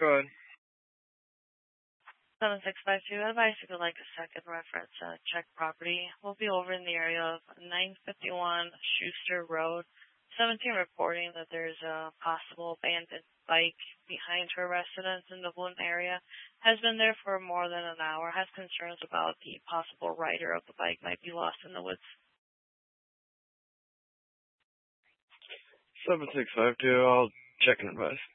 Go ahead. 7652, advice if you'd like a second reference check property. We'll be over in the area of 951 Schuster Road. 17 reporting that there's a possible abandoned bike behind her residence in the Bloom area. Has been there for more than an hour. Has concerns about the possible rider of the bike might be lost in the woods. 7652, I'll check and advise.